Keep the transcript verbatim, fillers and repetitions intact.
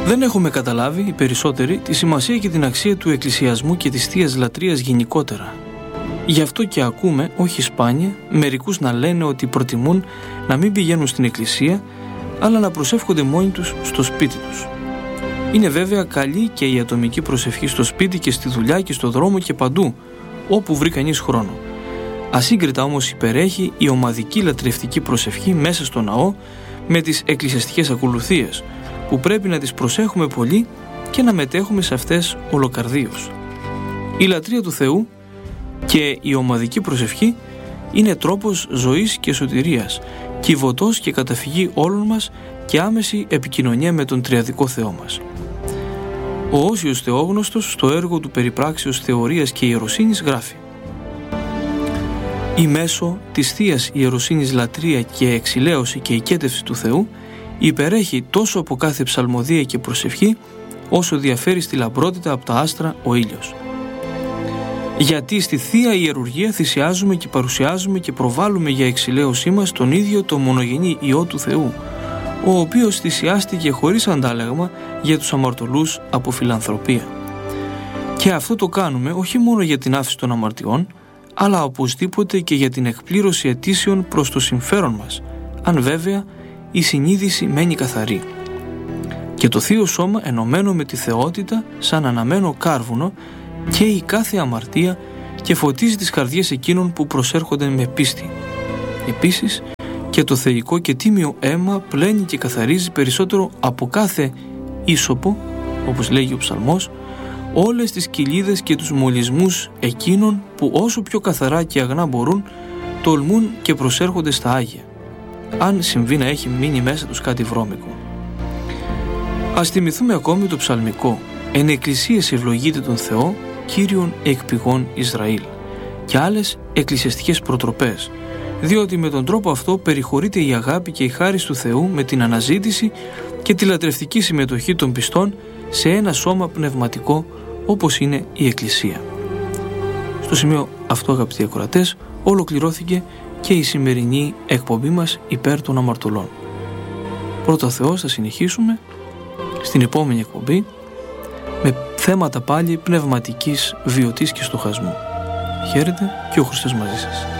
Δεν έχουμε καταλάβει οι περισσότεροι τη σημασία και την αξία του εκκλησιασμού και της Θείας Λατρείας γενικότερα. Γι' αυτό και ακούμε, όχι σπάνια, μερικούς να λένε ότι προτιμούν να μην πηγαίνουν στην εκκλησία, αλλά να προσεύχονται μόνοι τους στο σπίτι τους. Είναι βέβαια καλή και η ατομική προσευχή στο σπίτι και στη δουλειά και στο δρόμο και παντού, όπου βρει κανείς χρόνο. Ασύγκριτα όμως υπερέχει η ομαδική λατρευτική προσευχή μέσα στο ναό με τις εκκλησιαστικές ακολουθίες, που πρέπει να τις προσέχουμε πολύ και να μετέχουμε σε αυτές ολοκαρδίως. Η λατρεία του Θεού και η ομαδική προσευχή είναι τρόπος ζωής και σωτηρίας, κυβωτός και καταφυγή όλων μας και άμεση επικοινωνία με τον τριαδικό Θεό μας. Ο Όσιος Θεόγνωστος στο έργο του «Περιπράξεως Θεωρίας και Ιεροσύνης» γράφει: «Η μέσω της Θείας Ιεροσύνης λατρεία και εξηλαίωση και οικέτευση του Θεού υπερέχει τόσο από κάθε ψαλμοδία και προσευχή, όσο διαφέρει στη λαμπρότητα από τα άστρα ο ήλιος. Γιατί στη Θεία Ιερουργία θυσιάζουμε και παρουσιάζουμε και προβάλλουμε για εξηλαίωσή μας τον ίδιο το μονογενή Υιό του Θεού, ο οποίος θυσιάστηκε χωρίς αντάλλαγμα για τους αμαρτωλούς από φιλανθρωπία. Και αυτό το κάνουμε όχι μόνο για την άφηση των αμαρτιών, αλλά οπωσδήποτε και για την εκπλήρωση αιτήσεων προς το συμφέρον μας, αν βέβαια η συνείδηση μένει καθαρή. Και το Θείο Σώμα ενωμένο με τη θεότητα σαν αναμένο κάρβουνο καίει κάθε αμαρτία και φωτίζει τις καρδιές εκείνων που προσέρχονται με πίστη. Επίσης και το θεϊκό και τίμιο αίμα πλένει και καθαρίζει περισσότερο από κάθε ίσωπο, όπως λέγει ο ψαλμός, όλες τις κοιλίδες και τους μολυσμούς εκείνων που όσο πιο καθαρά και αγνά μπορούν τολμούν και προσέρχονται στα Άγια, αν συμβεί να έχει μείνει μέσα τους κάτι βρώμικο. Ας θυμηθούμε ακόμη το ψαλμικό «Εν εκκλησίες ευλογείται τον Θεό, Κύριον εκ πηγών Ισραήλ» και άλλες εκκλησιαστικές προτροπές, διότι με τον τρόπο αυτό περιχωρείται η αγάπη και η χάρις του Θεού με την αναζήτηση και τη λατρευτική συμμετοχή των πιστών σε ένα σώμα πνευματικό όπως είναι η Εκκλησία. Στο σημείο αυτό, αγαπητοί ακροατές, ολοκληρώθηκε και η σημερινή εκπομπή μας υπέρ των αμαρτωλών. Πρώτα ο Θεός, θα συνεχίσουμε στην επόμενη εκπομπή με θέματα πάλι πνευματικής βιωτής και στοχασμού. Χαίρετε και ο Χριστός μαζί σας.